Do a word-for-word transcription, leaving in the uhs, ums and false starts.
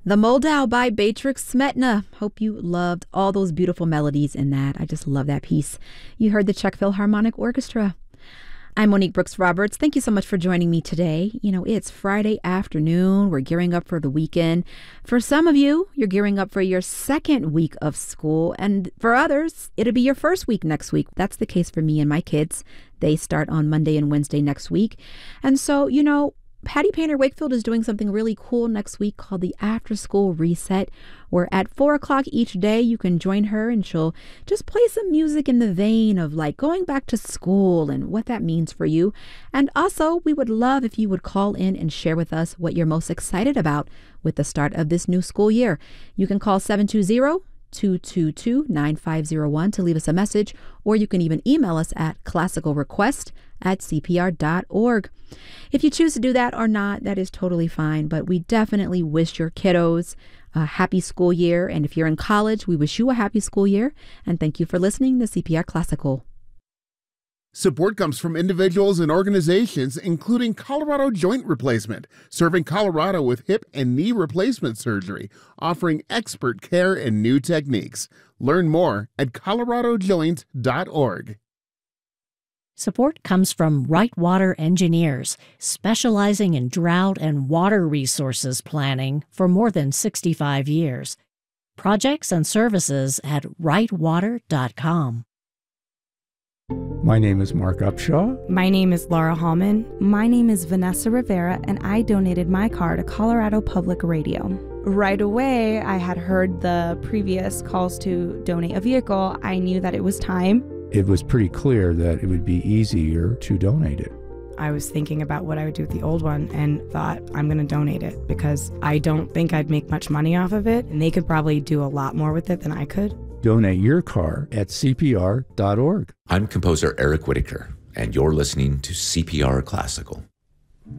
The Moldau by Beatrix Smetna. Hope you loved all those beautiful melodies in that. I just love that piece. You heard the Czech Philharmonic Orchestra. I'm Monique Brooks Roberts. Thank you so much for joining me today. You know, it's Friday afternoon. We're gearing up for the weekend. For some of you, you're gearing up for your second week of school. And for others, it'll be your first week next week. That's the case for me and my kids. They start on Monday and Wednesday next week. And so, you know, Patty Painter Wakefield is doing something really cool next week called the After School Reset, where at four o'clock each day you can join her and she'll just play some music in the vein of like going back to school and what that means for you. And also, we would love if you would call in and share with us what you're most excited about with the start of this new school year. You can call seven two zero, two two two, nine five zero one to leave us a message, or you can even email us at classicalrequest at c p r dot org. If you choose to do that or not, that is totally fine, but we definitely wish your kiddos a happy school year. And if you're in college, we wish you a happy school year. And thank you for listening to C P R Classical. Support comes from individuals and organizations, including Colorado Joint Replacement, serving Colorado with hip and knee replacement surgery, offering expert care and new techniques. Learn more at colorado joint dot org. Support comes from Right Water Engineers, specializing in drought and water resources planning for more than sixty-five years. Projects and services at right water dot com. My name is Mark Upshaw. My name is Laura Hallman. My name is Vanessa Rivera, and I donated my car to Colorado Public Radio. Right away, I had heard the previous calls to donate a vehicle. I knew that it was time. It was pretty clear that it would be easier to donate it. I was thinking about what I would do with the old one and thought, I'm going to donate it because I don't think I'd make much money off of it, and they could probably do a lot more with it than I could. Donate your car at c p r dot org. I'm composer Eric Whitaker, and you're listening to C P R Classical.